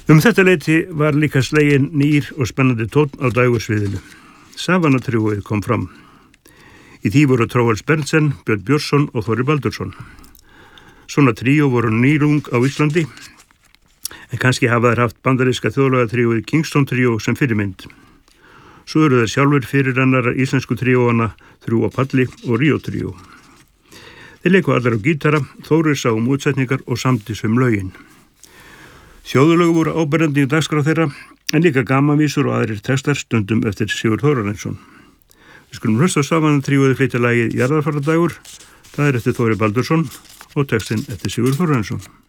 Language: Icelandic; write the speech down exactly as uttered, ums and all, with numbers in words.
Um þetta leyti var líka slegin nýr og spennandi tónn á dægursviðinu. Savana-tríóið kom fram. Í því voru Tróels Berntsen, Björn Björnsson og Þórir Baldursson. Svona tríó voru nýrung á Íslandi, en kannski hafa þær haft bandaríska þjóðlagatríóið Kingston tríó sem fyrirmynd. Svo eru þeir sjálfur fyrirrennara íslensku tríóana Þrjú á palli og Ríó tríó. Þeir leiku allar á gítara, Þórir sá um útsetningar og samdi um lögin. Þjóðlög voru áberandi í dagskrá þeirra, en líka gamanvísur og aðrir textar stundum eftir Sigurð Þórarinsson. Við skulum hlusta á Savana-tríóið flytja lagið Jarðarfarardagur, það er eftir Þórir Baldursson og textinn eftir Sigurð Þórarinsson.